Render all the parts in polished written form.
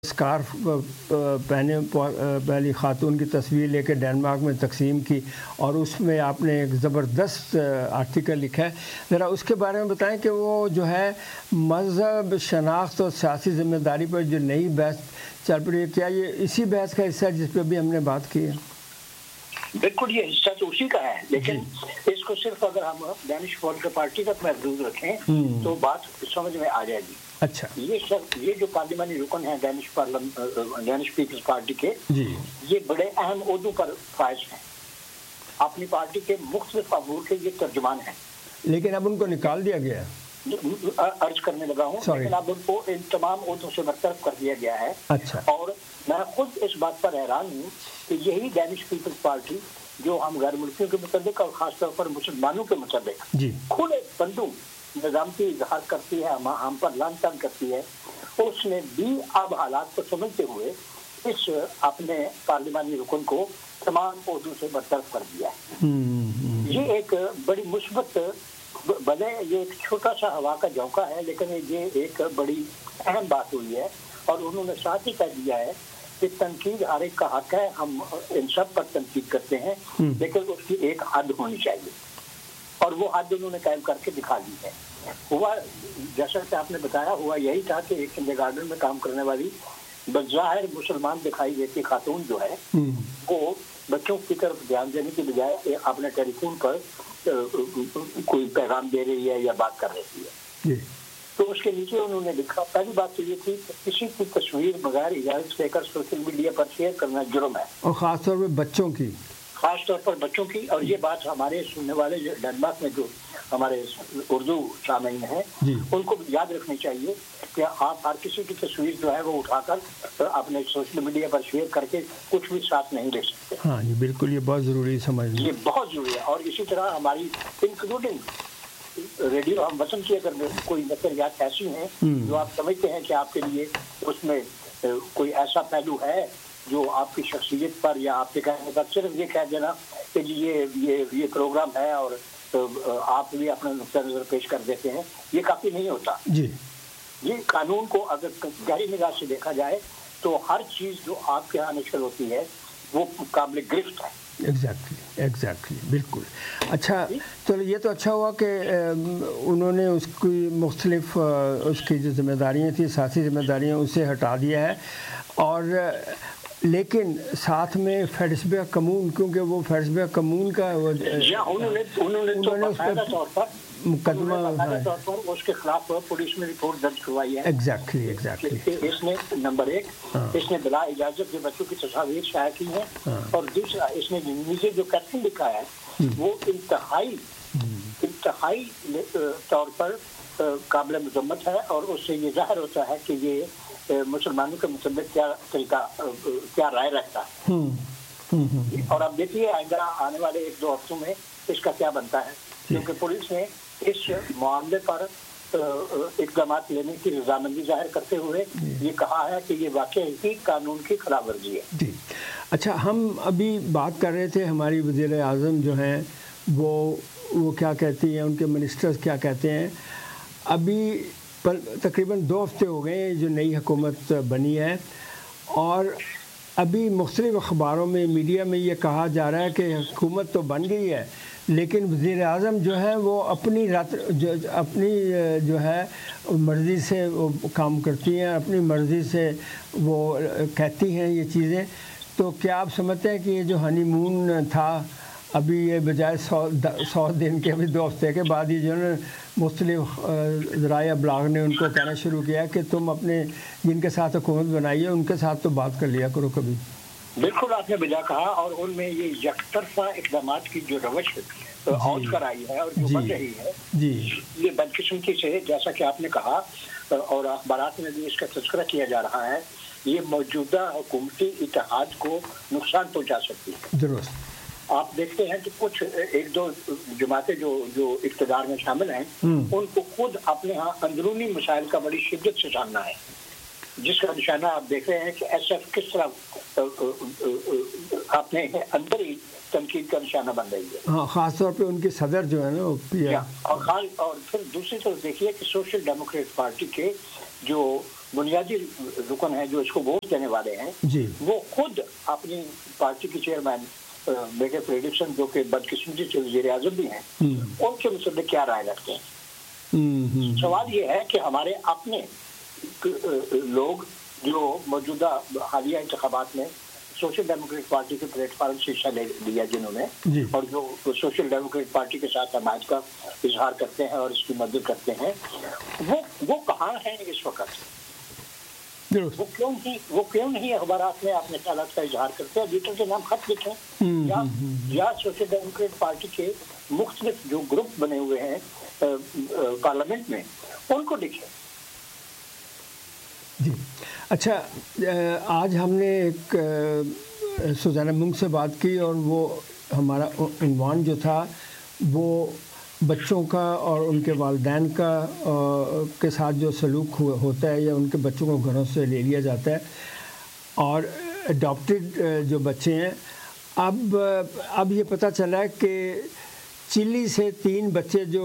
Scarf پہنے پہلی خاتون کی تصویر لے کے ڈنمارک میں تقسیم کی، اور اس میں آپ نے ایک زبردست آرٹیکل لکھا ہے، ذرا اس کے بارے میں بتائیں کہ وہ جو ہے مذہب، شناخت اور سیاسی ذمہ داری پر جو نئی بحث چل پڑی ہے، کیا یہ اسی بحث کا حصہ ہے جس پہ بھی ہم نے بات کی ہے؟ بالکل، یہ حصہ تو اسی کا ہے، لیکن اس کو صرف اگر ہم دینش پولیٹیکل پارٹی تک محدود رکھیں تو بات سمجھ میں آ جائے گی۔ اچھا، یہ جو پارلیمانی رکن ہیں دینش پیپلز پارٹی کے، یہ بڑے اہم عہدوں پر فائز ہیں، اپنی پارٹی کے مختلف امور کے یہ ترجمان ہیں، لیکن اب ان کو نکال دیا گیا ہے۔ عرض کرنے لگا ہوں، لیکن اب ان کو ان تمام عہدوں سے برطرف کر دیا گیا ہے۔ اچھا، اور میں خود اس بات پر حیران ہوں کہ یہی دینش پیپلز پارٹی جو ہم غیر ملکیوں کے متعلق اور خاص طور پر مسلمانوں کے متعلق کھلے بندوں نظامتی اظہار کرتی ہے، ہم پر لعن طعن کرتی ہے، اس نے بھی اب حالات کو سمجھتے ہوئے اس اپنے پارلیمانی رکن کو تمام عہدوں سے برطرف کر دیا ہے۔ یہ ایک بڑی مثبت، بھلے یہ ایک چھوٹا سا ہوا کا جھونکا ہے، لیکن یہ ایک بڑی اہم بات ہوئی ہے، اور انہوں نے ساتھ ہی کہہ دیا ہے کہ تنقید ہر ایک کا حق ہے، ہم ان سب پر تنقید کرتے ہیں، لیکن اس کی ایک حد ہونی چاہیے، اور وہ حد انہوں نے قائم کر کے دکھا دی ہے۔ ہوا جیسا کہ آپ نے بتایا، ہوا یہی تھا کہ ایک کنڈر گارڈن میں کام کرنے والی بظاہر مسلمان دکھائی دیتی خاتون جو ہے، وہ بچوں کی طرف دھیان دینے کی بجائے اپنے ٹیلی فون پر کوئی پیغام دے رہی ہے یا بات کر رہی ہے، تو اس کے نیچے انہوں نے لکھا، پہلی بات تو یہ تھی کہ کسی کی تصویر بغیر اجازت لے کر سوشل میڈیا پر شیئر کرنا جرم ہے، اور خاص طور پر بچوں کی، اور یہ بات ہمارے سننے والے ڈنمارک میں جو ہمارے اردو سامعین ہیں ان کو یاد رکھنی چاہیے کہ آپ ہر کسی کی تصویر جو ہے وہ اٹھا کر اپنے سوشل میڈیا پر شیئر کر کے کچھ بھی ساتھ نہیں لے سکتے۔ ہاں جی، بالکل، یہ بہت ضروری سمجھنا، یہ بہت ضروری ہے۔ اور اسی طرح ہماری انکلوڈنگ ریڈیو ہم وطن کی اگر کوئی نظریات ایسی ہیں جو آپ سمجھتے ہیں کہ آپ کے لیے اس میں کوئی ایسا پہلو ہے جو آپ کی شخصیت پر یا آپ کے کہنے پر صرف یہ کہہ دینا کہ جی یہ پروگرام ہے اور آپ بھی اپنا نقطہ نظر پیش کر دیتے ہیں، یہ کافی نہیں ہوتا۔ یہ قانون کو اگر گہری نگاہ سے دیکھا جائے تو ہر چیز جو آپ کے یہاں نشر ہوتی ہے وہ قابل گرفت ہے۔ ایگزیکٹلی، بالکل۔ اچھا، چلو یہ تو اچھا ہوا کہ انہوں نے اس کی مختلف اس کی جو ذمہ داریاں تھیں، سیاسی ذمہ داریاں، اسے ہٹا دیا ہے، اور لیکن ساتھ میں فیڈسبیا کمون، کیونکہ وہ فیڈسبیا کمون کا مقدمہ اس کے خلاف پولیس میں رپورٹ درج کروائی ہے۔ ایگزیکٹلی اس نے نمبر ایک، اس نے بلا اجازت جو بچوں کی تصاویر شائع کی ہیں، اور دوسرا اس نے نیچے جو کیپشن لکھا ہے وہ انتہائی طور پر قابل مذمت ہے، اور اس سے یہ ظاہر ہوتا ہے کہ یہ مسلمانوں کے متعلق کیا رائے رکھتا ہے، اور اب دیکھیے آئندہ آنے والے ایک دو ہفتوں میں اس کا کیا بنتا ہے، کیونکہ پولیس نے اس معاملے پر اقدامات لینے کی رضامندی ظاہر کرتے ہوئے یہ کہا ہے کہ یہ واقعی قانون کی خلاف ورزی ہے۔ جی، اچھا، ہم ابھی بات کر رہے تھے ہماری وزیر اعظم جو ہیں وہ کیا کہتی ہیں، ان کے منسٹرز کیا کہتے ہیں۔ ابھی تقریباً 2 ہفتے ہو گئے جو نئی حکومت بنی ہے، اور ابھی مختلف اخباروں میں، میڈیا میں یہ کہا جا رہا ہے کہ حکومت تو بن گئی ہے، لیکن وزیر اعظم جو ہے وہ اپنی جو ہے مرضی سے وہ کام کرتی ہیں، اپنی مرضی سے وہ کہتی ہیں یہ چیزیں۔ تو کیا آپ سمجھتے ہیں کہ یہ جو ہنی مون تھا، ابھی یہ بجائے 100 دن کے، ابھی 2 ہفتے کے بعد ہی جو ہے مختلف ذرائع ابلاغ نے ان کو کہنا شروع کیا کہ تم اپنے جن کے ساتھ حکومت بنائی ہے ان کے ساتھ تو بات کر لیا کرو کبھی؟ بالکل آپ نے بجا کہا، اور ان میں یہ یک طرفہ اقدامات کی جو روش عود کر آئی ہے اور جو بن رہی ہے، یہ بدقسمتی سے، جیسا کہ آپ نے کہا اور اخبارات میں بھی اس کا تذکرہ کیا جا رہا ہے، یہ موجودہ حکومتی اتحاد کو نقصان پہنچا سکتی ہے۔ درست۔ آپ دیکھتے ہیں کہ کچھ ایک دو جماعتیں جو اقتدار میں شامل ہیں، ان کو خود اپنے ہاں اندرونی مسائل کا بڑی شدت سے سامنا ہے، جس کا نشانہ آپ دیکھ رہے ہیں کہ ایس ایف کس طرح اپنے اندر ہی تنقید کا نشانہ بن رہی ہے۔ ہاں، خاص طور پہ ان کے صدر جو ہے نا، اور پھر دوسری طرف دیکھیے کہ سوشل ڈیموکریٹ پارٹی کے جو بنیادی رکن ہیں جو اس کو ووٹ دینے والے ہیں جی وہ خود اپنی پارٹی کے چیئرمین بیٹے فریڈرکسن جو کہ بدقسمتی سے وزیر اعظم بھی ہیں ان کے متعلق کیا رائے رکھتے ہیں. سوال یہ ہے کہ ہمارے اپنے لوگ جو موجودہ حالیہ انتخابات میں سوشل ڈیموکریٹ پارٹی کے پلیٹ فارم سے حصہ لیا جنہوں نے اور جو سوشل ڈیموکریٹ پارٹی کے ساتھ حمایت کا اظہار کرتے ہیں اور اس کی مدد کرتے ہیں وہ کہاں ہیں اس وقت؟ وہ کیوں نہیں اخبارات میں اپنے خیالات کا اظہار کرتے ہیں؟ لیڈر کے نام خط لکھیں یا سوشل ڈیموکریٹ پارٹی کے مختلف جو گروپ بنے ہوئے ہیں پارلیمنٹ میں ان کو لکھیں. جی اچھا، آج ہم نے ایک سوزانہ منگ سے بات کی اور وہ ہمارا عنوان جو تھا وہ بچوں کا اور ان کے والدین کا کے ساتھ جو سلوک ہوتا ہے یا ان کے بچوں کو گھروں سے لے لیا جاتا ہے اور اڈاپٹیڈ جو بچے ہیں. اب یہ پتہ چلا کہ چلی سے 3 بچے جو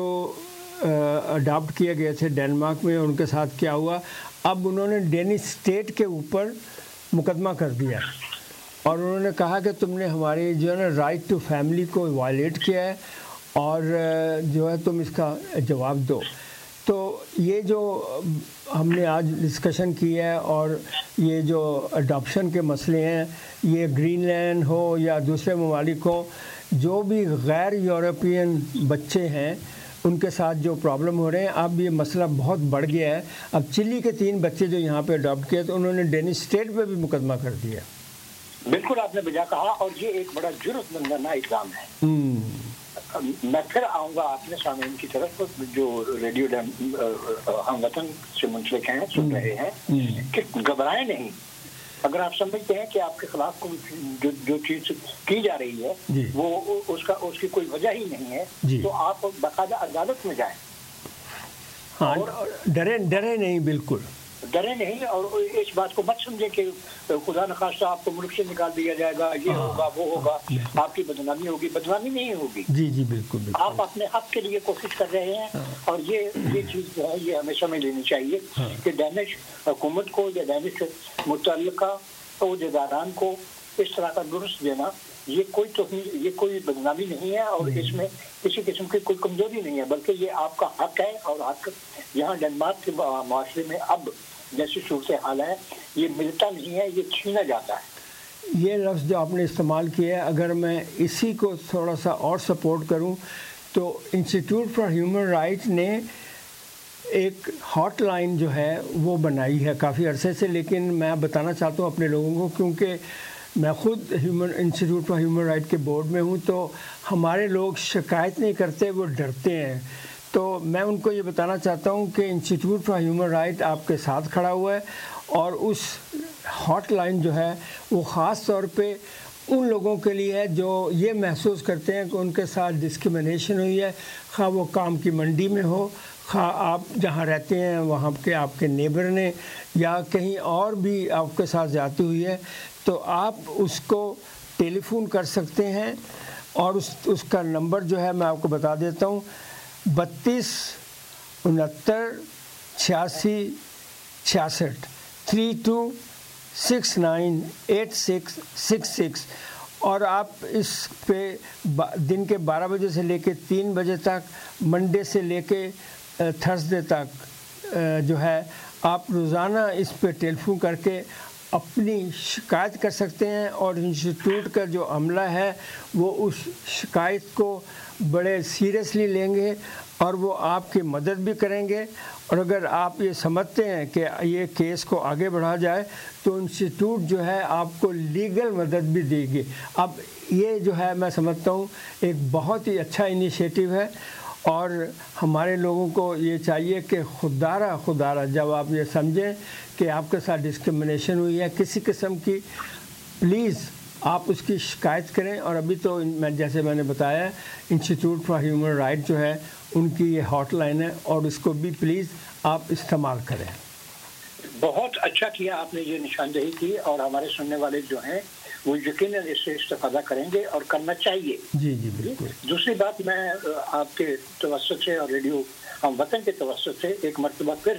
اڈاپٹ کیے گئے تھے ڈنمارک میں، ان کے ساتھ کیا ہوا، اب انہوں نے ڈینش اسٹیٹ کے اوپر مقدمہ کر دیا اور انہوں نے کہا کہ تم نے ہماری جو ہے نا رائٹ ٹو فیملی کو وائلیٹ کیا ہے اور جو ہے تم اس کا جواب دو. تو یہ جو ہم نے آج ڈسکشن کی ہے اور یہ جو اڈاپشن کے مسئلے ہیں، یہ گرین لینڈ ہو یا دوسرے ممالک ہوں، جو بھی غیر یورپین بچے ہیں ان کے ساتھ جو پرابلم ہو رہے ہیں، اب یہ مسئلہ بہت بڑھ گیا ہے. اب چلی کے 3 بچے جو یہاں پہ اڈاپٹ کیے تو انہوں نے ڈینش اسٹیٹ پہ بھی مقدمہ کر دیا. بالکل آپ نے بجا کہا اور یہ ایک بڑا جرت مندانہ اقدام ہے. میں پھر آؤں گا اپنے سامعین کی طرف جو ریڈیو ہم وطن سے منسلک ہیں، سن رہے ہیں کہ گھبرائیں نہیں. اگر آپ سمجھتے ہیں کہ آپ کے خلاف جو چیز کی جا رہی ہے وہ اس کی کوئی وجہ ہی نہیں ہے تو آپ باقاعدہ عدالت میں جائیں. ہاں، ڈرے نہیں، بالکل ڈرے نہیں اور اس بات کو مت سمجھے کہ خدا نخواستہ آپ کو ملک سے نکال دیا جائے گا، یہ ہوگا وہ ہوگا، آپ کی بدنامی ہوگی. بدنامی نہیں ہوگی. جی جی بالکل. آپ اپنے حق کے لیے کوشش کر رہے ہیں اور یہ چیز جو ہے یہ ہمیں سمجھ لینی چاہیے کہ ڈینش حکومت کو یا ڈینش متعلقہ عہدیداران کو اس طرح کا نوٹس دینا یہ کوئی بدنامی نہیں ہے اور اس میں کسی قسم کی کوئی کمزوری نہیں ہے، بلکہ یہ آپ کا حق ہے. اور حق یہاں ڈنمارک کے معاشرے میں اب جیسی صورتحال ہے یہ ملتا نہیں ہے، یہ چھینا جاتا ہے. یہ لفظ جو آپ نے استعمال کیا ہے، اگر میں اسی کو تھوڑا سا اور سپورٹ کروں تو انسٹیٹیوٹ فار ہیومن رائٹ نے ایک ہاٹ لائن جو ہے وہ بنائی ہے کافی عرصے سے، لیکن میں بتانا چاہتا ہوں اپنے لوگوں کو، کیونکہ میں خود انسٹیٹیوٹ فار ہیومن رائٹ کے بورڈ میں ہوں، تو ہمارے لوگ شکایت نہیں کرتے، وہ ڈرتے ہیں. تو میں ان کو یہ بتانا چاہتا ہوں کہ انسٹیٹیوٹ فار ہیومن رائٹ آپ کے ساتھ کھڑا ہوا ہے اور اس ہاٹ لائن جو ہے وہ خاص طور پہ ان لوگوں کے لیے ہے جو یہ محسوس کرتے ہیں کہ ان کے ساتھ ڈسکرمنیشن ہوئی ہے، خواہ وہ کام کی منڈی میں ہو، خواہ آپ جہاں رہتے ہیں وہاں کے آپ کے نیبر نے یا کہیں اور بھی آپ کے ساتھ زیادتی ہوئی ہے، تو آپ اس کو ٹیلی فون کر سکتے ہیں. اور اس کا نمبر جو ہے میں آپ کو بتا دیتا ہوں، 32 69 86 66 32 69 86 66. اور آپ اس پہ دن کے 12 بجے سے لے کے 3 بجے تک، منڈے سے لے کے تھرسڈے تک جو ہے آپ روزانہ اس پہ ٹیلی فون کر کے اپنی شکایت کر سکتے ہیں. اور انسٹیٹیوٹ کا جو عملہ ہے وہ اس شکایت کو بڑے سیریسلی لیں گے اور وہ آپ کی مدد بھی کریں گے. اور اگر آپ یہ سمجھتے ہیں کہ یہ کیس کو آگے بڑھا جائے تو انسٹیٹیوٹ جو ہے آپ کو لیگل مدد بھی دے گی. اب یہ جو ہے میں سمجھتا ہوں ایک بہت ہی اچھا انیشیٹو ہے اور ہمارے لوگوں کو یہ چاہیے کہ خوددارہ جب آپ یہ سمجھیں کہ آپ کے ساتھ ڈسکرمنیشن ہوئی ہے کسی قسم کی، پلیز آپ اس کی شکایت کریں. اور ابھی تو جیسے میں نے بتایا انسٹیٹیوٹ فار ہیومن رائٹ جو ہے ان کی یہ ہاٹ لائن ہے اور اس کو بھی پلیز آپ استعمال کریں. بہت اچھا کیا آپ نے یہ نشاندہی کی اور ہمارے سننے والے جو ہیں وہ یقیناً اس سے استفادہ کریں گے اور کرنا چاہیے. جی جی بالکل. دوسری بات میں آپ کے توسط سے اور ریڈیو ہم وطن کے توسط سے ایک مرتبہ پھر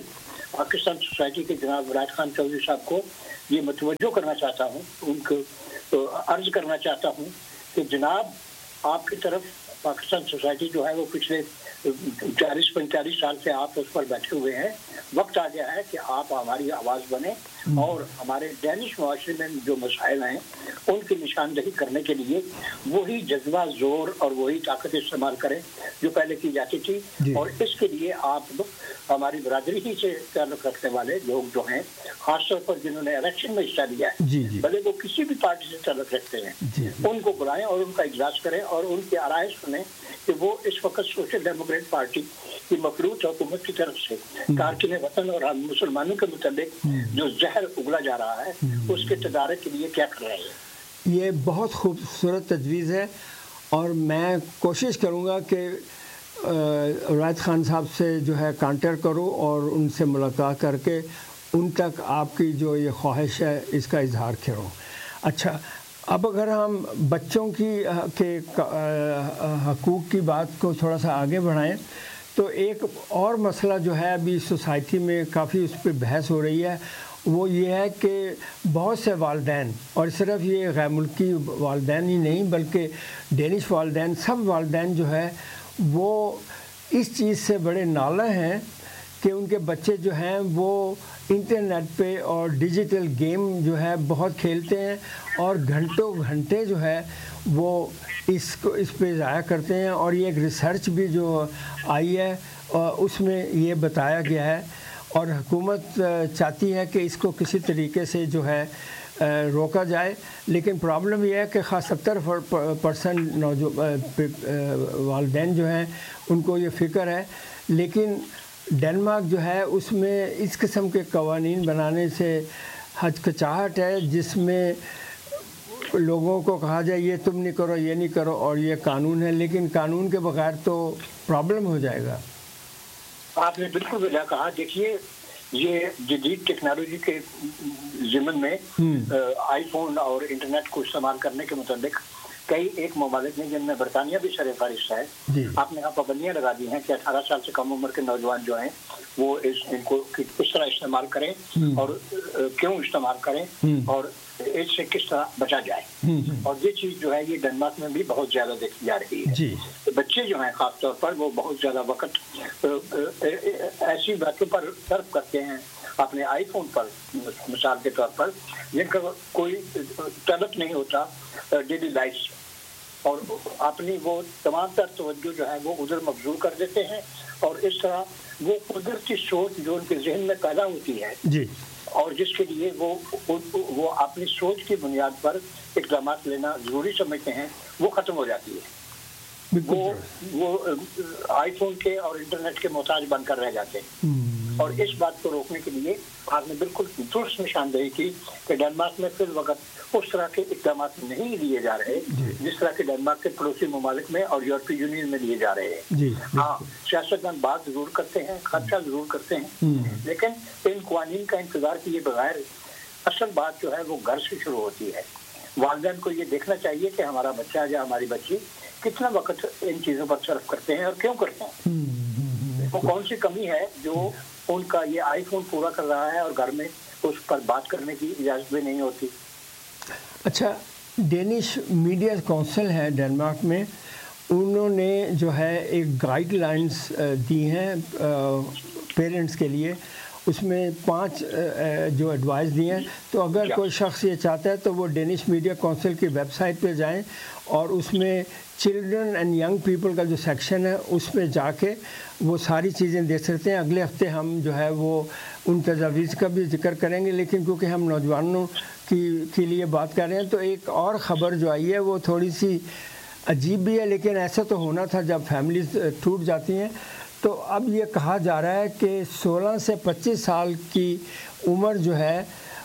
پاکستان سوسائٹی کے جناب ولایت خان چودھری صاحب کو یہ متوجہ کرنا چاہتا ہوں، ان کو عرض کرنا چاہتا ہوں کہ جناب آپ کی طرف پاکستان سوسائٹی جو ہے وہ پچھلے 40-45 سال سے آپ اس پر بیٹھے ہوئے ہیں، وقت آ گیا ہے کہ آپ ہماری آواز بنیں اور ہمارے ڈینش معاشرے میں جو مسائل ہیں ان کی نشاندہی کرنے کے لیے وہی جذبہ، زور اور وہی طاقت استعمال کریں جو پہلے کی جاتی تھی. اور اس کے لیے آپ ہماری برادری ہی سے تعلق رکھنے والے لوگ جو ہیں، خاص طور پر جنہوں نے الیکشن میں حصہ لیا ہے، بھلے وہ کسی بھی پارٹی سے تعلق رکھتے ہیں، ان کو بلائیں اور ان کا اجلاس کریں اور ان کی آرائش سنیں کہ وہ اس وقت سوشل ڈیموکریٹ پارٹی کی مخلوط حکومت کی طرف سے تارکین وطن اور مسلمانوں کے متعلق جو زہر اگلا جا رہا ہے اس کے تدارک کے لیے کیا کر رہے ہیں. یہ بہت خوبصورت تجویز ہے اور میں کوشش کروں گا کہ ولایت خان صاحب سے جو ہے کانٹیکٹ کروں اور ان سے ملاقات کر کے ان تک آپ کی جو یہ خواہش ہے اس کا اظہار کروں. اچھا، اب اگر ہم بچوں کے حقوق کی بات کو تھوڑا سا آگے بڑھائیں تو ایک اور مسئلہ جو ہے ابھی سوسائٹی میں کافی اس پہ بحث ہو رہی ہے، وہ یہ ہے کہ بہت سے والدین، اور صرف یہ غیر ملکی والدین ہی نہیں بلکہ ڈینش والدین، سب والدین جو ہے وہ اس چیز سے بڑے نالہ ہیں کہ ان کے بچے جو ہیں وہ انٹرنیٹ پہ اور ڈیجیٹل گیم جو ہے بہت کھیلتے ہیں اور گھنٹوں گھنٹے جو ہے وہ اس پہ ضائع کرتے ہیں. اور یہ ایک ریسرچ بھی جو آئی ہے اس میں یہ بتایا گیا ہے اور حکومت چاہتی ہے کہ اس کو کسی طریقے سے جو ہے روکا جائے. لیکن پرابلم یہ ہے کہ خاص 70% والدین جو ہیں ان کو یہ فکر ہے، لیکن ڈنمارک جو ہے اس میں اس قسم کے قوانین بنانے سے ہچکچاہٹ ہے، جس میں لوگوں کو کہا جائے یہ تم نہیں کرو، یہ نہیں کرو، اور یہ قانون ہے، لیکن قانون کے بغیر تو پرابلم ہو جائے گا. آپ نے بالکل بلا کہا. دیکھیے، یہ جدید ٹیکنالوجی کے ضمن میں آئی فون اور انٹرنیٹ کو استعمال کرنے کے متعلق کئی ایک ممالک ہیں جن میں برطانیہ بھی سر فہرست ہے. آپ نے یہاں پابندیاں لگا دی ہیں کہ 18 سال سے کم عمر کے نوجوان جو ہیں وہ ان کو کس طرح استعمال کریں اور کیوں استعمال کریں اور اس سے کس طرح بچا جائے. اور یہ چیز جو ہے یہ ڈنمارک میں بھی بہت زیادہ دیکھی جا رہی ہے. بچے جو ہیں خاص طور پر وہ بہت زیادہ وقت ایسی باتوں پر صرف کرتے ہیں اپنے آئی فون پر، مثال کے طور پر، جن کا کوئی تعلق نہیں ہوتا ڈیلی لائف سے، اور اپنی وہ تمام تر توجہ جو ہے وہ ادھر مبذول کر دیتے ہیں. اور اس طرح وہ قدرتی سوچ جو ان کے ذہن میں پیدا ہوتی ہے اور جس کے لیے وہ اپنی سوچ کی بنیاد پر اقدامات لینا ضروری سمجھتے ہیں، وہ ختم ہو جاتی ہے. وہ آئی فون کے اور انٹرنیٹ کے محتاج بن کر رہ جاتے ہیں. اور اس بات کو روکنے کے لیے آپ نے بالکل درست نشاندہی کی کہ ڈنمارک میں فی الوقت اس طرح کے اقدامات نہیں لیے جا رہے جس طرح کے ڈنمارک کے پڑوسی ممالک میں اور یورپی یونین میں لیے جا رہے ہیں. ہاں، سیاستدان بات ضرور کرتے ہیں، خرچہ ضرور کرتے ہیں، لیکن ان قوانین کا انتظار کیے بغیر اصل بات جو ہے وہ گھر سے شروع ہوتی ہے. والدین کو یہ دیکھنا چاہیے کہ ہمارا بچہ یا ہماری بچی کتنا وقت ان چیزوں پر صرف کرتے ہیں اور کیوں کرتے ہیں. وہ کون سی کمی ہے جو ان کا یہ آئی فون پورا کر رہا ہے اور گھر میں اس پر بات کرنے کی اجازت بھی نہیں ہوتی. اچھا، ڈینش میڈیا کونسل ہے ڈنمارک میں، انہوں نے جو ہے ایک گائیڈ لائنز دی ہیں پیرنٹس کے لیے. اس میں 5 جو ایڈوائز دی ہیں. تو اگر کوئی شخص یہ چاہتا ہے تو وہ ڈینش میڈیا کونسل کی ویب سائٹ پہ جائیں اور اس میں چلڈرن اینڈ ینگ پیپل کا جو سیکشن ہے اس میں جا کے وہ ساری چیزیں دیکھ سکتے ہیں. اگلے ہفتے ہم جو ہے وہ ان تجاویز کا بھی ذکر کریں گے، لیکن کیونکہ ہم نوجوانوں کے لیے بات کر رہے ہیں تو ایک اور خبر جو آئی ہے وہ تھوڑی سی عجیب بھی ہے، لیکن ایسا تو ہونا تھا جب فیملیز ٹوٹ جاتی ہیں. تو اب یہ کہا جا رہا ہے کہ 16 سے 25 سال کی عمر جو ہے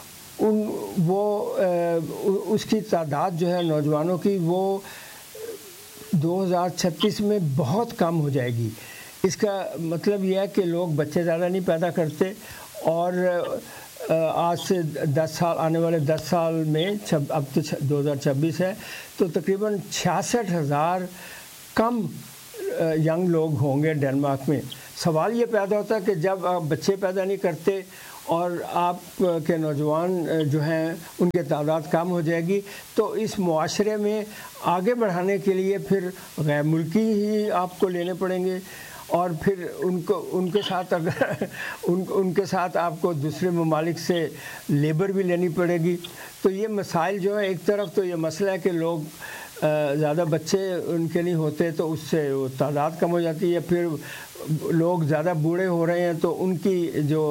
اس کی تعداد جو ہے نوجوانوں کی وہ 2036 میں بہت کم ہو جائے گی. اس کا مطلب یہ ہے کہ لوگ بچے زیادہ نہیں پیدا کرتے اور آج سے 10 سال آنے والے 10 سال میں اب تو 2026 ہے تو تقریباً 66,000 کم ینگ لوگ ہوں گے ڈنمارک میں. سوال یہ پیدا ہوتا ہے کہ جب آپ بچے پیدا نہیں کرتے اور آپ کے نوجوان جو ہیں ان کی تعداد کم ہو جائے گی تو اس معاشرے میں آگے بڑھانے کے لیے پھر غیر ملکی ہی آپ کو لینے پڑیں گے، اور پھر ان کے ساتھ اگر ان کے ساتھ آپ کو دوسرے ممالک سے لیبر بھی لینی پڑے گی. تو یہ مسائل جو ہیں، ایک طرف تو یہ مسئلہ ہے کہ لوگ زیادہ بچے ان کے نہیں ہوتے تو اس سے وہ تعداد کم ہو جاتی ہے، پھر لوگ زیادہ بوڑھے ہو رہے ہیں تو ان کی جو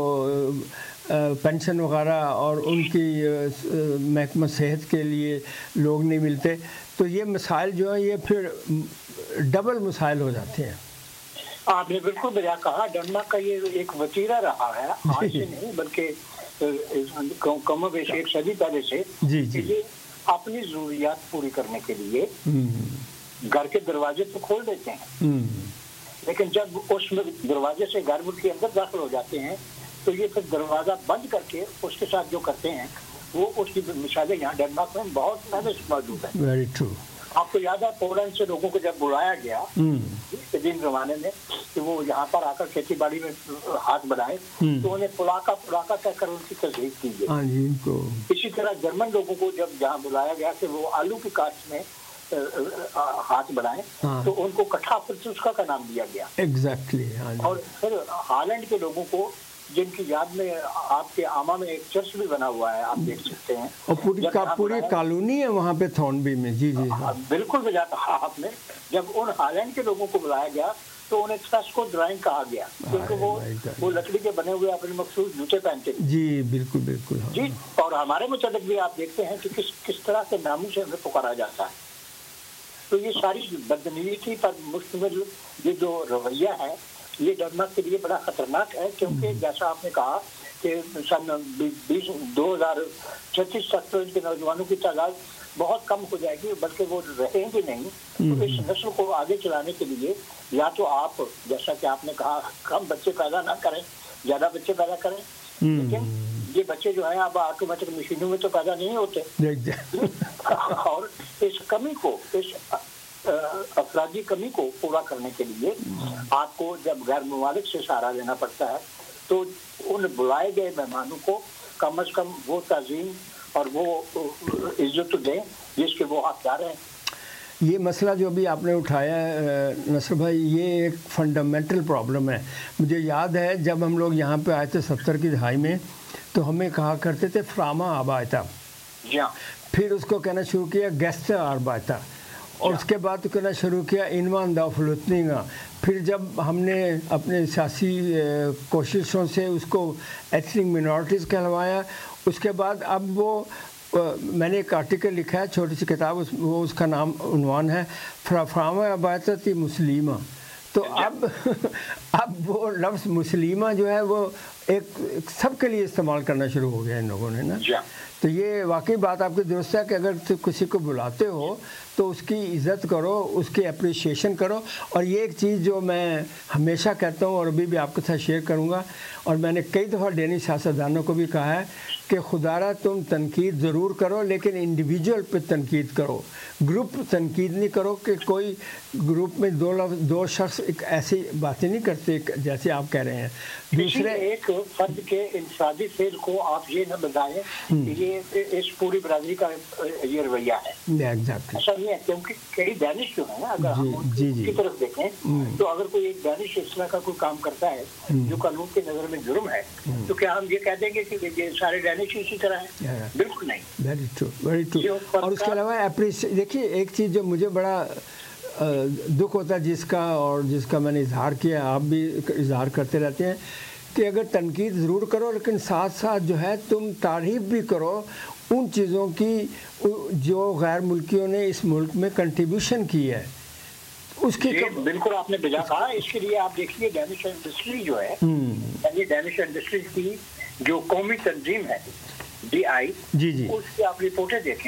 پینشن وغیرہ اور ان کی محکمہ صحت کے لیے لوگ نہیں ملتے. تو یہ مسائل جو ہیں یہ پھر ڈبل مسائل ہو جاتے ہیں. آپ نے بالکل بجا کہا. ڈنمارک کا یہ ایک وتیرہ رہا ہے، آج سے نہیں بلکہ کم و بیش ایک صدی پہلے سے. یہ اپنی ضروریات پوری کرنے کے لیے گھر کے دروازے تو کھول دیتے ہیں، لیکن جب اس دروازے سے گھر کے اندر داخل ہو جاتے ہیں تو یہ پھر دروازہ بند کر کے اس کے ساتھ جو کرتے ہیں وہ اس کی مثالیں یہاں ڈنمارک میں بہت پہلے سے موجود ہیں. Very true. آپ کو یاد ہے پولینڈ سے لوگوں کو جب بلایا گیا قدیم زمانے میں کہ وہ یہاں پر آ کر کھیتی باڑی میں ہاتھ بڑھائے تو انہیں پلاکا کہہ کر ان کی تصدیق کی گئی. اسی طرح جرمن لوگوں کو جب یہاں بلایا گیا کہ وہ آلو کی کاشت میں ہاتھ بڑھائیں تو ان کو کٹھا فرسوسکا کا نام دیا گیا. ایگزیکٹلی. اور پھر ہالینڈ کے لوگوں کو جن کی یاد میں آپ کے آما میں ایک چرچ بھی بنا ہوا ہے، آپ دیکھ سکتے ہیں، اور پوری کالونی ہے وہاں پہ تھورنبی میں. جی بالکل بجا کہا آپ نے. جب ان ہالینڈ کے لوگوں کو بلایا گیا تو انہیں ٹرس کو ڈرائنگ کہا گیا کیونکہ وہ لکڑی کے بنے ہوئے اپنے مخصوص جوتے پہنتے تھے. جی بالکل. جی. اور ہمارے متعلق بھی آپ دیکھتے ہیں کہ کس طرح کے ناموں سے ہمیں پکارا جاتا ہے. تو یہ ساری بدنیتی پر مشتمل یہ جو رویہ ہے یہ ڈنمارک کے لیے بڑا خطرناک ہے، کیونکہ جیسا آپ نے کہا کہ سن 2036 تک تو ان کے نوجوانوں کی تعداد بہت کم ہو جائے گی، بلکہ وہ رہیں گے نہیں. تو اس نسل کو آگے چلانے کے لیے یا تو آپ جیسا کہ آپ نے کہا کم بچے پیدا نہ کریں، زیادہ بچے پیدا کریں، لیکن یہ بچے جو ہیں اب آٹومیٹک مشینوں میں تو پیدا نہیں ہوتے. اور اس کمی کو، اس افرادی کمی کو پورا کرنے کے لیے آپ کو جب غیر ممالک سے سہارا لینا پڑتا ہے تو ان بلائے گئے مہمانوں کو کم از کم وہ تعظیم اور وہ عزت دیں جس کے وہ حقدار ہیں. یہ مسئلہ جو ابھی آپ نے اٹھایا ہے نصر بھائی، یہ ایک فنڈامنٹل پرابلم ہے. مجھے یاد ہے جب ہم لوگ یہاں پہ آئے تھے 70 کی دہائی میں تو ہمیں کہا کرتے تھے فراما آبائتا، پھر اس کو کہنا شروع کیا گیسٹ آربائتا، اور اس کے بعد کہنا شروع کیا انوان دا فلوتنگا. پھر جب ہم نے اپنے سیاسی کوششوں سے اس کو ایتھنک منورٹیز کہلوایا، اس کے بعد اب وہ میں نے ایک آرٹیکل لکھا ہے، چھوٹی سی کتاب، وہ اس کا نام عنوان ہے فراما آبائتی مسلمہ. تو اب وہ لفظ مسلمہ جو ہے وہ ایک سب کے لیے استعمال کرنا شروع ہو گیا ان لوگوں نے نا. تو یہ واقعی بات آپ کی درست ہے کہ اگر کسی کو بلاتے ہو تو اس کی عزت کرو، اس کی اپریشیشن کرو. اور یہ ایک چیز جو میں ہمیشہ کہتا ہوں اور ابھی بھی آپ کے ساتھ شیئر کروں گا، اور میں نے کئی دفعہ ڈینش سیاستدانوں کو بھی کہا ہے کہ خدا را تم تنقید ضرور کرو لیکن انڈیویجول پہ تنقید کرو، گروپ تنقید نہیں کرو. کہ کوئی گروپ میں دو شخص ایک ایسی باتیں نہیں کرتے جیسے آپ کہہ رہے ہیں. دوسرے ایک فرد کے انفرادی فعل کو آپ یہ نہ بتائیں کہ یہ اس پوری برادری کا یہ رویہ ہے. ایسا نہیں ہے، کیونکہ کئی دانش جو ہیں اگر ہم کی طرف دیکھیں تو اگر کوئی ایک دانش اس طرح کا کوئی کام کرتا ہے جو قانون کی نظر میں جرم ہے تو کیا ہم یہ کہہ دیں گے کہ یہ سارے دانش اسی طرح ہیں؟ بالکل نہیں. Very true, very true. اور اس کے علاوہ دیکھیے ایک چیز جو مجھے بڑا دکھ ہوتا ہے جس کا میں نے اظہار کیا، آپ بھی اظہار کرتے رہتے ہیں، کہ اگر تنقید ضرور کرو لیکن ساتھ ساتھ جو ہے تم تعریف بھی کرو ان چیزوں کی جو غیر ملکیوں نے اس ملک میں کنٹریبیوشن کی ہے. اس کی بالکل آپ نے بجا کہا. اس کے لیے آپ دیکھیے ڈینش انڈسٹری جو ہے، یعنی ڈینش انڈسٹری کی جو قومی تنظیم ہے DI، اس کی آپ رپورٹیں دیکھیں،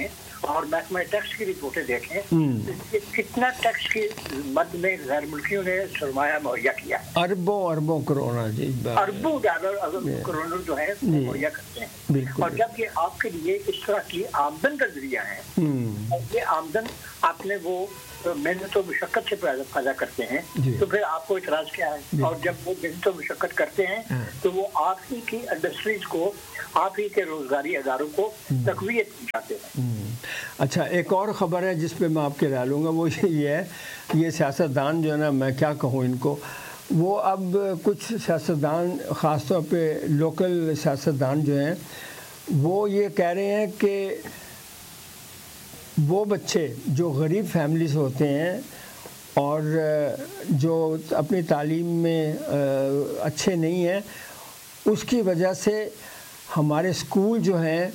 اور محکمہ ٹیکس کی رپورٹیں دیکھیں کتنا ٹیکس کی مد میں غیر ملکیوں نے سرمایہ مہیا کیا، اربوں کروڑ، جی اربوں ڈالر کروڑ جو ہے مہیا کرتے ہیں. اور جب یہ آپ کے لیے اس طرح کی آمدن کا ذریعہ ہے، اور یہ آمدن آپ نے وہ محنت و مشقت سے پیدا کرتے ہیں، تو پھر آپ کو اعتراض کیا ہے؟ اور جب وہ محنت و مشقت کرتے ہیں تو وہ آپ ہی کی انڈسٹریز کو، آپ ہی کے روزگاری اداروں کو تقویت پہنچاتے ہیں. اچھا، ایک اور خبر ہے جس پہ میں آپ کے رائے لوں گا، وہ یہ ہے، یہ سیاستدان جو ہے نا، میں کیا کہوں ان کو، وہ اب کچھ سیاستدان خاص طور پہ لوکل سیاستدان جو ہیں وہ یہ کہہ رہے ہیں کہ وہ بچے جو غریب فیملی سے ہوتے ہیں اور جو اپنی تعلیم میں اچھے نہیں ہیں، اس کی وجہ سے ہمارے اسکول جو ہیں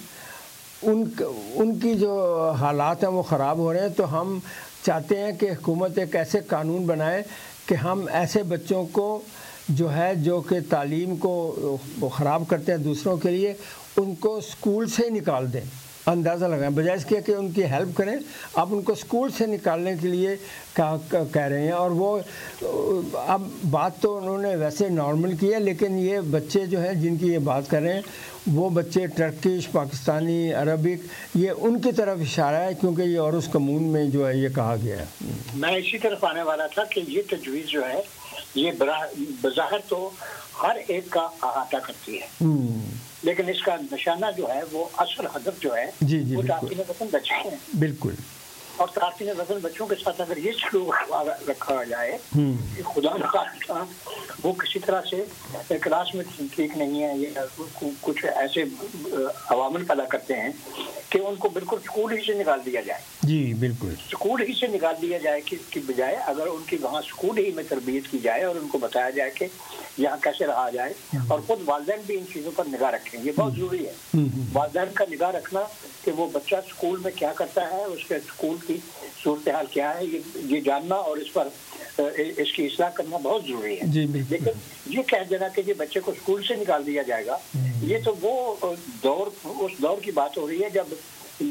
ان کی جو حالات ہیں وہ خراب ہو رہے ہیں. تو ہم چاہتے ہیں کہ حکومت ایک ایسے قانون بنائے کہ ہم ایسے بچوں کو جو ہے، جو کہ تعلیم کو خراب کرتے ہیں دوسروں کے لیے، ان کو اسکول سے ہی نکال دیں. اندازہ لگائیں، بجائے اس کے کہ ان کی ہیلپ کریں، آپ ان کو اسکول سے نکالنے کے لیے کہہ رہے ہیں. اور وہ اب بات تو انہوں نے ویسے نارمل کی ہے، لیکن یہ بچے جو ہیں جن کی یہ بات کر رہے ہیں، وہ بچے ٹرکش، پاکستانی، عربک، یہ ان کی طرف اشارہ ہے، کیونکہ یہ اور اس قانون میں جو ہے یہ کہا گیا ہے. میں اسی طرف آنے والا تھا کہ یہ تجویز جو ہے یہ بظاہر تو ہر ایک کا احاطہ کرتی ہے، لیکن اس کا نشانہ جو ہے وہ اصل ہدف جو ہے وہ تارکین وطن بچے ہیں. بالکل. اور تارکین وطن بچوں کے ساتھ اگر یہ سلوک رکھا جائے کہ خدا نخواستہ وہ کسی طرح سے کلاس میں ٹھیک نہیں ہے، یہ کچھ ایسے عوامل پیدا کرتے ہیں کہ ان کو بالکل اسکول ہی سے نکال دیا جائے. جی بالکل، اسکول ہی سے نکال دیا جائے کی بجائے اگر ان کی وہاں اسکول ہی میں تربیت کی جائے اور ان کو بتایا جائے کہ یہاں کیسے رہا جائے، اور خود والدین بھی ان چیزوں پر نگاہ رکھیں. یہ بہت ضروری ہے، والدین کا نگاہ رکھنا کہ وہ بچہ اسکول میں کیا کرتا ہے، اس کے اسکول کی صورتحال کیا ہے، یہ جاننا اور اس پر اس کی اصلاح کرنا بہت ضروری ہے. لیکن یہ کہہ دینا کہ یہ بچے کو اسکول سے نکال دیا جائے گا، یہ تو وہ اس دور کی بات ہو رہی ہے جب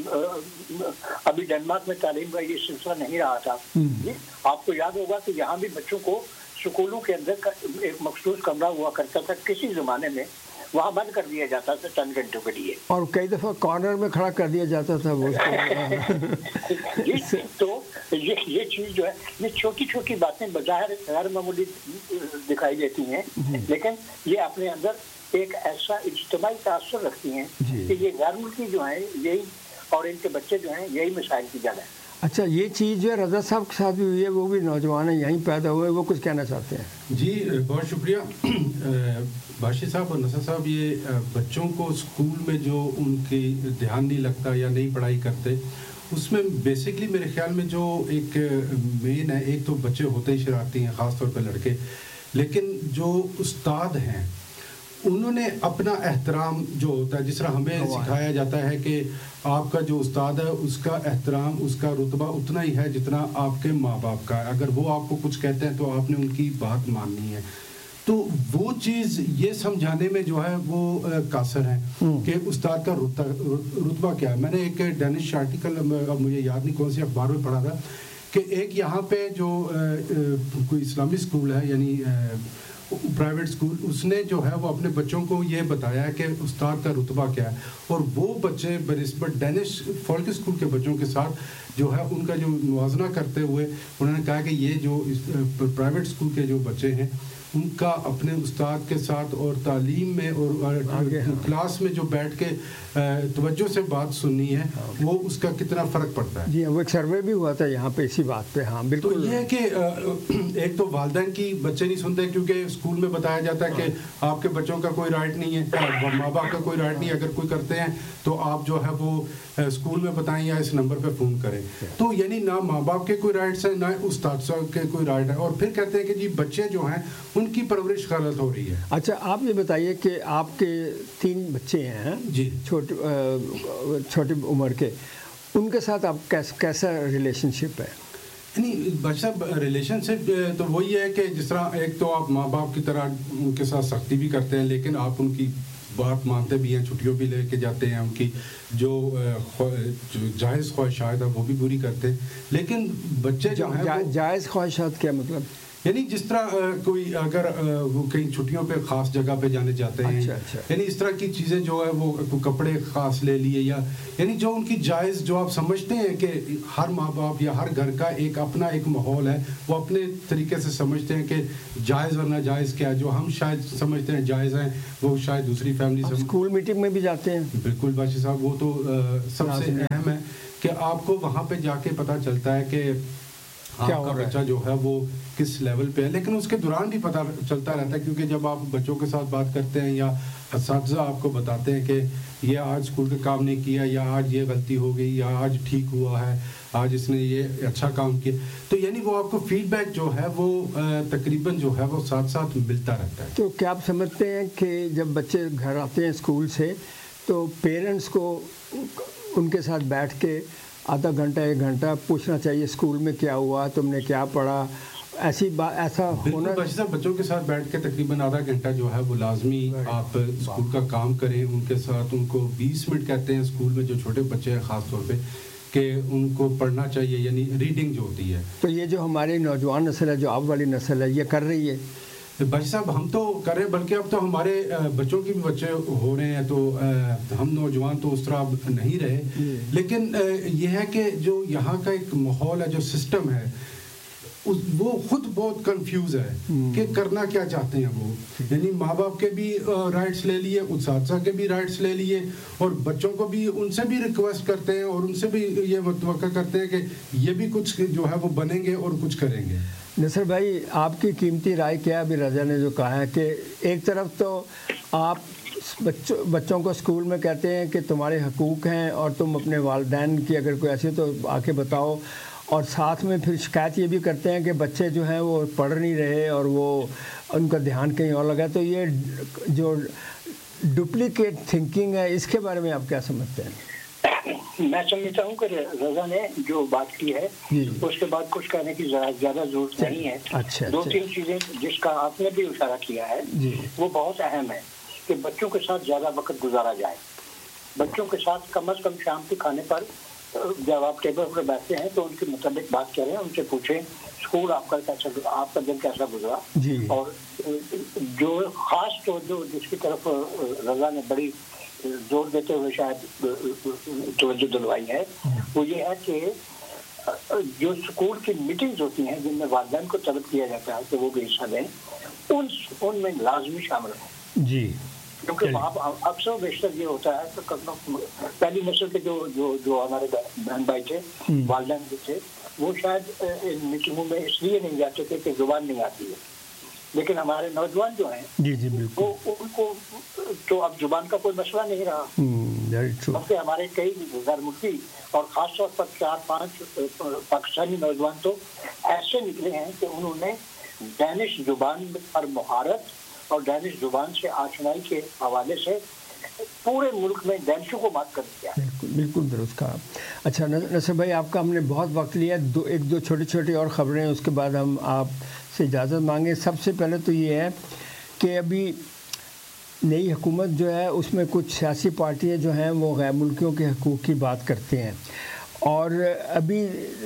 ابھی ڈنمارک میں تعلیم کا یہ سلسلہ نہیں رہا تھا. آپ کو یاد ہوگا کہ یہاں بھی بچوں کو سکولوں کے اندر ایک مخصوص کمرہ ہوا کرتا تھا، کسی زمانے میں وہاں بند کر دیا جاتا تھا چند گھنٹوں کے لیے، اور کئی دفعہ کارنر میں کھڑا کر دیا جاتا تھا وہ. تو یہ چیز جو ہے، یہ چھوٹی چھوٹی باتیں بظاہر غیر معمولی دکھائی دیتی ہیں، لیکن یہ اپنے اندر ایک ایسا اجتماعی تاثر رکھتی ہیں کہ یہ غیر ملکی جو ہیں یہی، اور ان کے بچے جو ہیں یہی مسائل کی جگہ ہے. اچھا، یہ چیز جو ہے رضا صاحب کے ساتھ بھی ہوئی ہے، وہ بھی نوجوان ہیں، یہیں پیدا ہوئے، وہ کچھ کہنا چاہتے ہیں. جی بہت شکریہ باشی صاحب اور نصر صاحب. یہ بچوں کو اسکول میں جو ان کی دھیان نہیں لگتا یا نہیں پڑھائی کرتے، اس میں بیسکلی میرے خیال میں جو ایک مین ہے، ایک تو بچے ہوتے ہی شرارتی ہیں، خاص طور پہ لڑکے، لیکن جو استاد ہیں انہوں نے اپنا احترام جو ہوتا ہے، جس طرح ہمیں سکھایا جاتا ہے کہ آپ کا جو استاد ہے اس کا احترام، اس کا رتبہ اتنا ہی ہے جتنا آپ کے ماں باپ کا ہے. اگر وہ آپ کو کچھ کہتے ہیں تو آپ نے ان کی بات ماننی ہے. تو وہ چیز یہ سمجھانے میں جو ہے وہ قاصر ہیں کہ استاد کا رتبہ کیا ہے. میں نے ایک ڈینش آرٹیکل، اب مجھے یاد نہیں کون سی اخبار میں پڑھا تھا، کہ ایک یہاں پہ جو کوئی اسلامی اسکول ہے، یعنی پرائیویٹ اسکول، اس نے جو ہے وہ اپنے بچوں کو یہ بتایا ہے کہ استاد کا رتبہ کیا ہے. اور وہ بچے بنسبت ڈینش فولک اسکول کے بچوں کے ساتھ جو ہے ان کا جو موازنہ کرتے ہوئے انہوں نے کہا کہ یہ جو پرائیویٹ اسکول کے جو بچے ہیں ان کا اپنے استاد کے ساتھ اور تعلیم میں اور کلاس میں جو بیٹھ کے توجہ سے بات سننی ہے، وہ اس کا کتنا فرق پڑتا ہے. جی وہ ایک سروے بھی ہوا تھا یہاں پہ اسی بات پہ. ہاں بالکل. تو یہ ہے کہ ایک تو والدین کی بچے نہیں سنتے، کیونکہ اسکول میں بتایا جاتا ہے کہ آپ کے بچوں کا کوئی رائٹ نہیں ہے، ماں باپ کا کوئی رائٹ نہیں ہے، اگر کوئی کرتے ہیں تو آپ جو ہے وہ اسکول میں بتائیں یا اس نمبر پہ فون کریں. تو یعنی نہ ماں باپ کے کوئی رائٹس ہیں، نہ استاد صاحب کے کوئی رائٹ ہے، اور پھر کہتے ہیں کہ جی بچے جو ہیں ان کی پرورش غلط ہو رہی ہے. اچھا آپ یہ بتائیے کہ آپ کے 3 بچے ہیں جی، چھوٹی عمر کے، ان کے ساتھ آپ کیسا ریلیشن شپ ہے؟ یعنی بچہ ریلیشن شپ تو وہی ہے کہ جس طرح ایک تو آپ ماں باپ کی طرح ان کے ساتھ سختی بھی کرتے ہیں، لیکن آپ ان کی بات مانتے بھی ہیں, چھٹیوں بھی لے کے جاتے ہیں, ان کی جو جائز خواہشات ہیں وہ بھی پوری کرتے ہیں. لیکن بچے جو ہیں جائز خواہشات کیا مطلب؟ یعنی جس طرح کوئی اگر وہ کہیں چھٹیوں پہ خاص جگہ پہ جانے جاتے ہیں, یعنی اس طرح کی چیزیں جو ہے وہ کپڑے خاص لے لیے, یا یعنی جو ان کی جائز, جو آپ سمجھتے ہیں کہ ہر ماں باپ یا ہر گھر کا ایک اپنا ایک ماحول ہے, وہ اپنے طریقے سے سمجھتے ہیں کہ جائز اور ناجائز کیا ہے. جو ہم شاید سمجھتے ہیں جائز ہیں وہ شاید دوسری فیملی اسکول میٹنگ میں بھی جاتے ہیں. بالکل باشی صاحب, وہ تو سب سے اہم ہے کہ آپ کو وہاں پہ جا کے پتہ چلتا ہے کہ آپ کا بچہ جو ہے وہ کس لیول پہ ہے. لیکن اس کے دوران بھی پتہ چلتا رہتا ہے, کیونکہ جب آپ بچوں کے ساتھ بات کرتے ہیں یا اساتذہ آپ کو بتاتے ہیں کہ یہ آج اسکول کا کام نہیں کیا, یا آج یہ غلطی ہو گئی, یا آج ٹھیک ہوا ہے, آج اس نے یہ اچھا کام کیا, تو یعنی وہ آپ کو فیڈ بیک جو ہے وہ تقریباً جو ہے وہ ساتھ ساتھ ملتا رہتا ہے. تو کیا آپ سمجھتے ہیں کہ جب بچے گھر آتے ہیں اسکول سے تو پیرنٹس کو ان کے ساتھ بیٹھ کے آدھا گھنٹہ 1 گھنٹہ پوچھنا چاہیے اسکول میں کیا ہوا, تم نے کیا پڑھا, ایسی بات ایسا ہونا؟ بچوں کے ساتھ بیٹھ کے تقریباً آدھا گھنٹہ جو ہے وہ لازمی آپ اسکول کا کام کریں ان کے ساتھ. ان کو 20 منٹ کہتے ہیں اسکول میں, جو چھوٹے بچے ہیں خاص طور پہ, کہ ان کو پڑھنا چاہیے, یعنی ریڈنگ جو ہوتی ہے. تو یہ جو ہماری نوجوان نسل ہے, جو اب والی نسل ہے, یہ کر رہی ہے؟ بھائی صاحب ہم تو کر رہے ہیں, بلکہ اب تو ہمارے بچوں کی بھی بچے ہو رہے ہیں, تو ہم نوجوان تو اس طرح اب نہیں رہے. لیکن یہ ہے کہ جو یہاں کا ایک ماحول ہے, جو سسٹم ہے, وہ خود بہت کنفیوز ہے کہ کرنا کیا چاہتے ہیں وہ. یعنی ماں باپ کے بھی رائٹس لے لیے, اساتذہ کے بھی رائٹس لے لیے, اور بچوں کو بھی ان سے بھی ریکویسٹ کرتے ہیں اور ان سے بھی یہ متوقع کرتے ہیں کہ یہ بھی کچھ جو ہے وہ بنیں گے اور کچھ کریں گے. نصر بھائی, آپ کی قیمتی رائے کیا؟ ابھی رضا نے جو کہا ہے کہ ایک طرف تو آپ بچوں کو اسکول میں کہتے ہیں کہ تمہارے حقوق ہیں اور تم اپنے والدین کی اگر کوئی ایسی تو آ کے بتاؤ, اور ساتھ میں پھر شکایت یہ بھی کرتے ہیں کہ بچے جو ہیں وہ پڑھ نہیں رہے اور وہ ان کا دھیان کہیں اور لگا. تو یہ جو ڈپلیکیٹ تھنکنگ ہے, اس کے بارے میں آپ کیا سمجھتے ہیں؟ میں سمجھتا ہوں کہ رضا نے جو بات کی ہے اس کے بعد کچھ کہنے کی زیادہ ضرورت نہیں ہے. 2-3 چیزیں جس کا آپ نے بھی اشارہ کیا ہے وہ بہت اہم ہے کہ بچوں کے ساتھ زیادہ وقت گزارا جائے. بچوں کے ساتھ کم از کم شام کے کھانے پر جب آپ ٹیبل پر بیٹھتے ہیں تو ان کے مطابق بات کریں, ان سے پوچھیں اسکول آپ کا دن کیسا گزرا. اور جو خاص طور جس کی طرف رضا نے بڑی زور دیتے ہوئے شاید توجہ دلوائی ہے, وہ یہ ہے کہ جو اسکول کی میٹنگز ہوتی ہیں جن میں والدین کو طلب کیا جاتا ہے کہ وہ بھی حصہ دیں, ان میں لازمی شامل ہوں. کیونکہ وہاں اکثر بیشتر یہ ہوتا ہے کہ پہلی نسل کے جو ہمارے بہن بھائی تھے, والدین جو تھے, وہ شاید ان میٹنگوں میں اس لیے نہیں جاتے تھے کہ زبان نہیں آتی ہے. لیکن ہمارے نوجوان جو ہیں وہ ان کو تو اب زبان کا کوئی مسئلہ نہیں رہا, بلکہ ہمارے کئی غیر ملکی اور خاص طور پر 4-5 پاکستانی نوجوان تو ایسے نکلے ہیں کہ انہوں نے ڈینش زبان پر مہارت اور ڈینش زبان سے آشنائی کے حوالے سے پورے ملک میں ڈینشوں کو مات کر دیا. بالکل درست کہا. اچھا نصر بھائی, آپ کا ہم نے بہت وقت لیا, 1-2 چھوٹی اور خبریں, اس کے بعد ہم آپ سے اجازت مانگیں. سب سے پہلے تو یہ ہے کہ ابھی نئی حکومت جو ہے اس میں کچھ سیاسی پارٹیاں جو ہیں وہ غیر ملکیوں کے حقوق کی بات کرتے ہیں, اور ابھی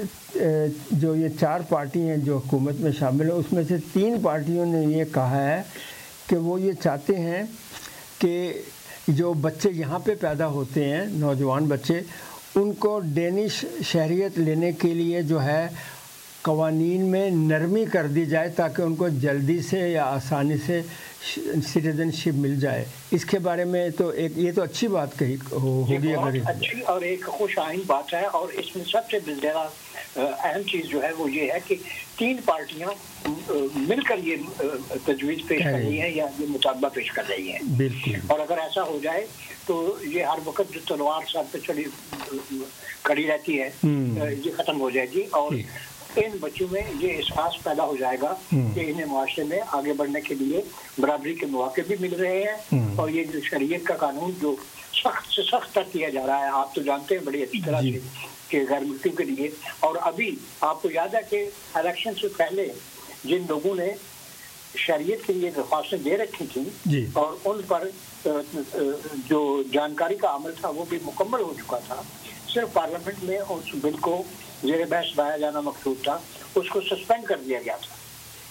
جو یہ 4 پارٹی ہیں جو حکومت میں شامل ہیں, اس میں سے 3 پارٹیوں نے یہ کہا ہے کہ وہ یہ چاہتے ہیں کہ جو بچے یہاں پہ پیدا ہوتے ہیں, نوجوان بچے, ان کو ڈینش شہریت لینے کے لیے جو ہے قوانین میں نرمی کر دی جائے تاکہ ان کو جلدی سے یا آسانی سے سٹیزن شپ مل جائے. اس کے بارے میں تو یہ تو اچھی بات کہی ہوگی, اگر اچھی اور ایک خوش آئین بات ہے. اور اس میں سب سے زیادہ اہم چیز جو ہے وہ یہ ہے کہ 3 پارٹیاں مل کر یہ تجویز پیش کر رہی ہیں یا یہ مطالبہ پیش کر رہی ہیں. بالکل. اور اگر ایسا ہو جائے تو یہ ہر وقت جو تلوار سر پہ چڑھی کھڑی رہتی ہے یہ ختم ہو جائے گی, اور ان بچوں میں یہ احساس پیدا ہو جائے گا کہ انہیں معاشرے میں آگے بڑھنے کے لیے برابری کے مواقع بھی مل رہے ہیں. اور یہ جو شریعت کا قانون جو سخت سے سخت تر کیا جا رہا ہے, آپ تو جانتے ہیں بڑی اچھی طرح سے کہ غیر ملکیوں کے لیے. اور ابھی آپ کو یاد ہے کہ الیکشن سے پہلے جن لوگوں نے شریعت کے لیے درخواستیں دے رکھی تھیں اور ان پر جو جانکاری کا عمل تھا وہ بھی مکمل ہو چکا تھا. صرف پارلیمنٹ میں اس بل کو زیر بحث لایا جانا مقصود تھا. اس کو سسپینڈ کر دیا گیا تھا,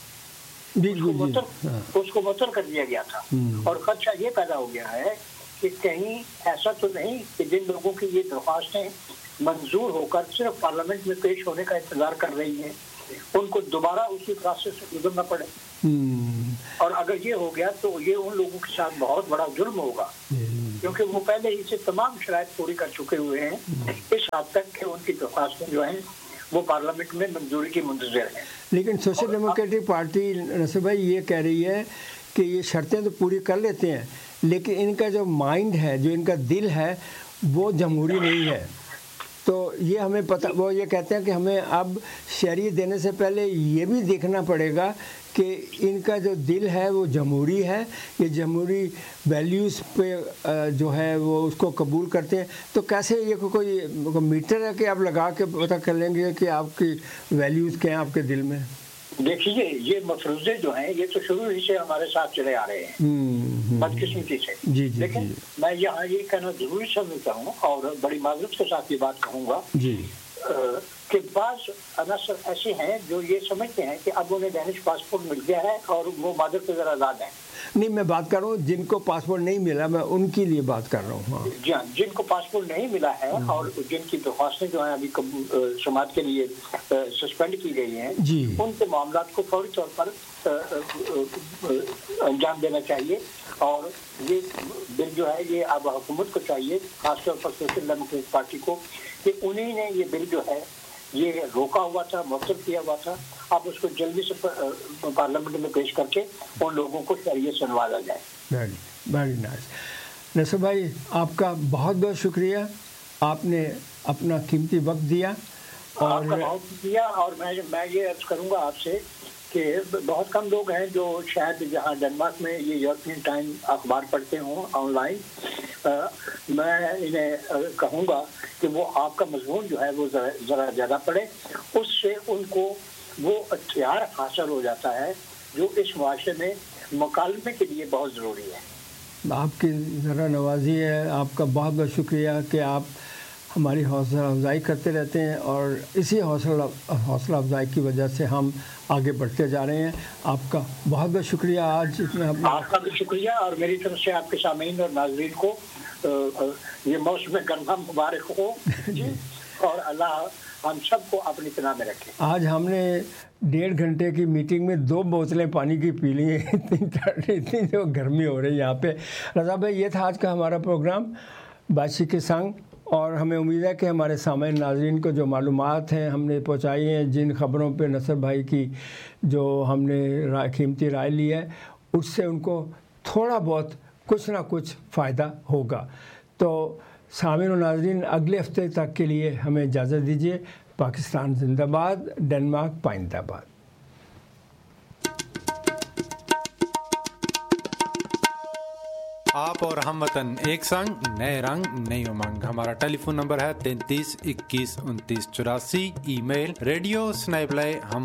اس کو معطل کر دیا گیا تھا. اور خدشہ یہ پیدا ہو گیا ہے کہ کہیں ایسا تو نہیں کہ جن لوگوں کی یہ درخواستیں منظور ہو کر صرف پارلیمنٹ میں پیش ہونے کا انتظار کر رہی ہیں, ان کو دوبارہ اسی پروسیس سے گزرنا پڑے. اور اگر یہ ہو گیا تو یہ ان لوگوں کے ساتھ بہت بڑا جرم ہوگا, کیونکہ وہ پہلے ہی سے تمام شرائط پوری کر چکے ہوئے ہیں اس حد تک کہ ان کی درخواستیں جو ہیں وہ پارلیمنٹ میں منظوری کی منتظر ہیں. لیکن سوشل ڈیموکریٹک پارٹی نصر بھائی یہ کہہ رہی ہے کہ یہ شرطیں تو پوری کر لیتے ہیں, لیکن ان کا جو مائنڈ ہے, جو ان کا دل ہے, وہ جمہوری نہیں ہے. تو یہ ہمیں پتہ, وہ یہ کہتے ہیں کہ ہمیں اب شہریت دینے سے پہلے یہ بھی دیکھنا پڑے گا کہ ان کا جو دل ہے وہ جمہوری ہے, یہ جمہوری ویلیوز پہ جو ہے وہ اس کو قبول کرتے ہیں. تو کیسے یہ کوئی میٹر ہے کہ آپ لگا کے پتہ کر لیں گے کہ آپ کی ویلیوز کیا ہیں آپ کے دل میں؟ دیکھیے یہ مفروضے جو ہیں یہ تو شروع ہی سے ہمارے ساتھ چلے آ رہے ہیں بدقسمتی سے. لیکن میں یہاں یہ کہنا ضروری سمجھتا ہوں اور بڑی معذرت کے ساتھ یہ بات کہوں گا کہ بعض عناصر ایسے ہیں جو یہ سمجھتے ہیں کہ اب انہیں ڈینش پاسپورٹ مل گیا ہے اور وہ مادر کے ذرا آزاد ہیں. نہیں, میں بات کر رہا ہوں جن کو پاسپورٹ نہیں ملا, میں ان کے لیے بات کر رہا ہوں. جی ہاں, جن کو پاسپورٹ نہیں ملا ہے اور جن کی درخواستیں جو ہیں ابھی سماعت کے لیے سسپینڈ کی گئی ہیں, ان کے معاملات کو فوری طور پر انجام دینا چاہیے. اور یہ بل جو ہے یہ اب حکومت کو چاہیے, خاص طور پر سوشل ڈیموکریٹک پارٹی کو, کہ انہی نے یہ بل جو ہے یہ روکا ہوا تھا, معطل کیا ہوا تھا. اب اس کو جلدی سے پارلیمنٹ میں پیش کر کے ان لوگوں کو شریعت سے نوازا جائے. Very nice. نصر بھائی آپ کا بہت بہت شکریہ, آپ نے اپنا قیمتی وقت دیا. اور آپ کا بہت شکریہ. اور میں یہ عرض کروں گا آپ سے کہ بہت کم لوگ ہیں جو شاید جہاں ڈنمارک میں یہ یورپین ٹائم اخبار پڑھتے ہوں آن لائن, میں انہیں کہوں گا کہ وہ آپ کا مضمون جو ہے وہ ذرا زیادہ پڑھیں. اس سے ان کو وہ اختیار حاصل ہو جاتا ہے جو اس معاشرے میں مکالمے کے لیے بہت ضروری ہے. آپ کی ذرا نوازی ہے, آپ کا بہت بہت شکریہ کہ آپ ہماری حوصلہ افزائی کرتے رہتے ہیں, اور اسی حوصلہ افزائی کی وجہ سے ہم آگے بڑھتے جا رہے ہیں. آپ کا بہت بہت شکریہ. آج آپ کا بھی شکریہ, اور میری طرف سے آپ کے سامعین اور ناظرین کو یہ موسم گرما مبارک ہو. اور اللہ ہم سب کو اپنی پناہ میں رکھے. آج ہم نے 1.5 گھنٹے کی میٹنگ میں 2 بوتلیں پانی کی پی لی ہیں, اتنی جو گرمی ہو رہی ہے یہاں پہ. رضا بھائی, یہ تھا آج کا ہمارا پروگرام بادشاہ کے سنگ, اور ہمیں امید ہے کہ ہمارے سامعین ناظرین کو جو معلومات ہیں ہم نے پہنچائی ہیں, جن خبروں پہ نصر بھائی کی جو ہم نے قیمتی رائے لی ہے, اس سے ان کو تھوڑا بہت کچھ نہ کچھ فائدہ ہوگا. تو سامعین و ناظرین, اگلے ہفتے تک کے لیے ہمیں اجازت دیجیے. پاکستان زندہ باد, ڈنمارک پائندہ باد. آپ اور ہم وطن ایک سنگ, نئے رنگ نئی امنگ. ہمارا ٹیلی فون نمبر ہے 33 21 29 84. ای میل radio@hum